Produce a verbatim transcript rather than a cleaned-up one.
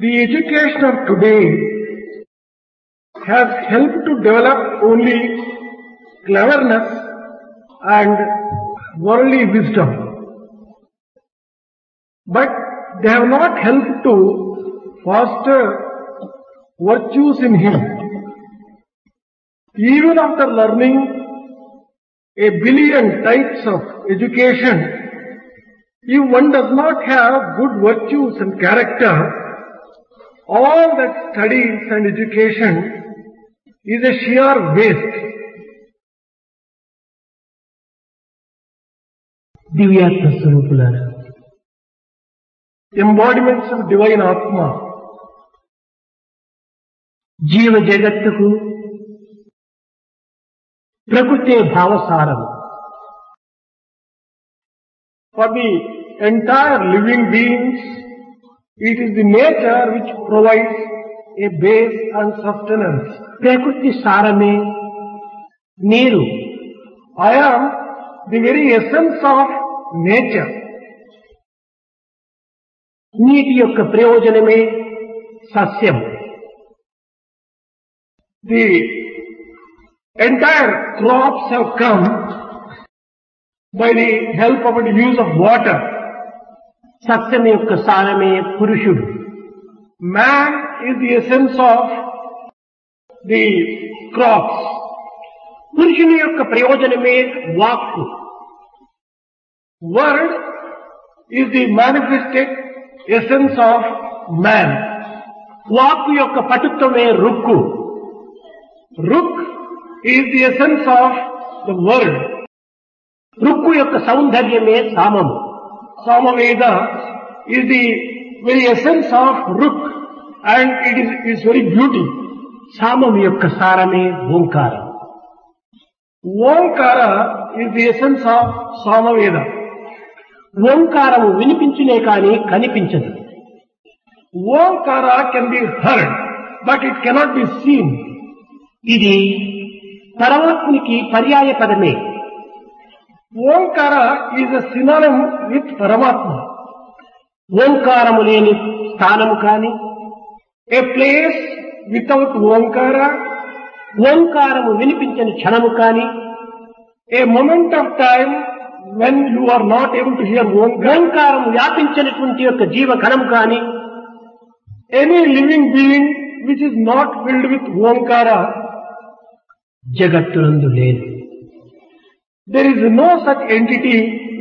The education of today has helped to develop only cleverness and worldly wisdom. But they have not helped to foster virtues in him. Even after learning a billion types of education, if one does not have good virtues and character, all that studies and education is a sheer waste. దివ్యాత్మ స్వరూపులారా, Embodiments of divine Atma. జీవ జగత్తుకు ప్రకృతి భావసారం. For the entire living beings, it is the nature which provides a base and sustenance. ప్రకృతి సారమే నీరు. I am the very essence of nature. నీటి యొక్క ప్రయోజనమే సస్యం. The entire crops have come by the help of the use of water. సస్యం యొక్క సారమే పురుషుడు. Man is the essence of the crops. పురుషుని యొక్క ప్రయోజనమే వాక్కు. Word is the manifested essence of man. వాక్కు యొక్క పటుత్వమే Rukku. Ruk is the essence of the word. Rukku యొక్క సౌందర్యమే సామము. Samaveda is the very essence of Ruk and it is its very beauty. సామము యొక్క సారమే ఓంకారం. Omkara is the essence of Samaveda. ఓంకారము వినిపించునే కాని కనిపించదు. Omkara can be heard, but it cannot be seen. ఇది పరమాత్మునికి పర్యాయ పదమే. Omkara is a synonym with Paramatma. ఓంకారము లేని స్థానము కాని, A place without Omkara, ఓంకారము వినిపించని క్షణము కాని, a moment of time when you are not able to hear Omkara, ఓంకారము వ్యాపించినటువంటి యొక్క జీవ కణము కాని, any living being which is not filled with Omkara, జగత్తునందు లేదు. there is no such entity